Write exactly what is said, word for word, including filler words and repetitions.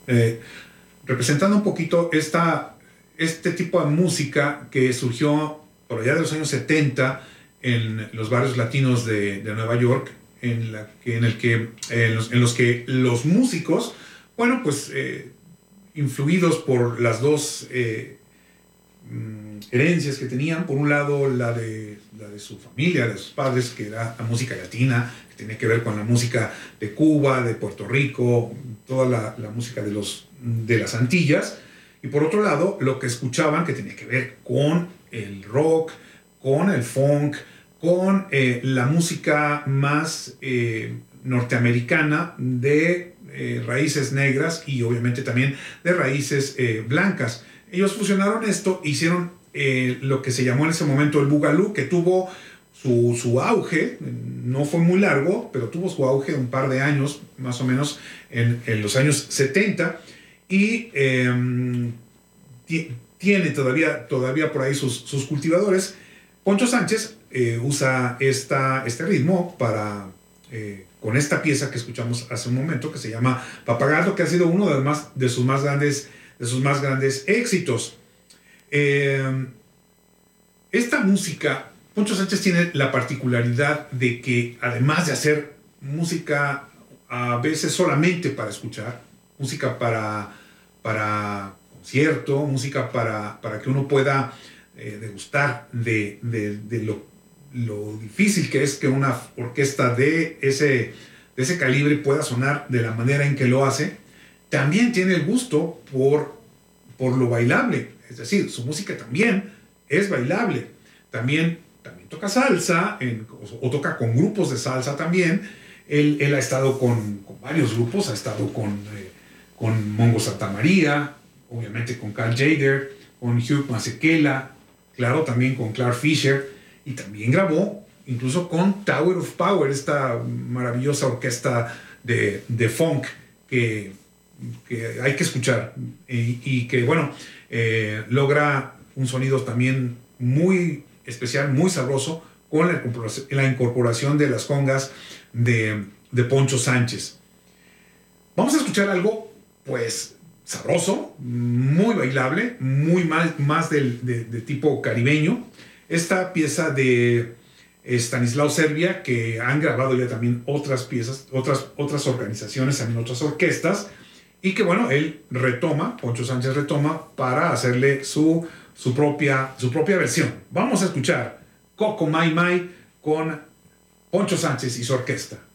eh, representando un poquito esta, este tipo de música que surgió por allá de los años setenta en los barrios latinos de, de Nueva York, en, la, en, el que, en, los, en los que los músicos, bueno, pues eh, influidos por las dos eh, herencias que tenían, por un lado la de, la de su familia, de sus padres, que era la música latina, que tenía que ver con la música de Cuba, de Puerto Rico, toda la, la música de, los, de las Antillas, y por otro lado lo que escuchaban, que tenía que ver con el rock, con el funk, con eh, la música más eh, norteamericana de eh, raíces negras y obviamente también de raíces eh, blancas. Ellos fusionaron esto e hicieron eh, lo que se llamó en ese momento el Boogaloo, que tuvo su, su auge, no fue muy largo, pero tuvo su auge un par de años, más o menos en, en los años setenta, y eh, tiene todavía, todavía por ahí sus, sus cultivadores. Poncho Sánchez eh, usa esta, este ritmo para, eh, con esta pieza que escuchamos hace un momento, que se llama Papagato, que ha sido uno de, más, de sus más grandes de sus más grandes éxitos. Eh, esta música, Poncho Sánchez tiene la particularidad de que, además de hacer música a veces solamente para escuchar, música para, para concierto, música para, para que uno pueda eh, degustar de, de, de lo, lo difícil que es que una orquesta de ese, de ese calibre pueda sonar de la manera en que lo hace, también tiene el gusto por, por lo bailable. Es decir, su música también es bailable. También, también toca salsa, en, o, o toca con grupos de salsa también. Él, él ha estado con, con varios grupos, ha estado con, eh, con Mongo Santamaría, obviamente con Karl Jaeger, con Hugh Masekela, claro, también con Clark Fisher, y también grabó incluso con Tower of Power, esta maravillosa orquesta de, de funk que, que hay que escuchar y, y que, bueno, eh, logra un sonido también muy especial, muy sabroso, con la incorporación, la incorporación de las congas de, de Poncho Sánchez. Vamos a escuchar algo, pues, sabroso, muy bailable, muy mal, más del, de, de tipo caribeño. Esta pieza de Stanislao Serbia, que han grabado ya también otras piezas, otras, otras organizaciones, también otras orquestas, y que, bueno, él retoma, Poncho Sánchez retoma para hacerle su, su, propia, su propia versión. Vamos a escuchar Coco Mai Mai con Poncho Sánchez y su orquesta.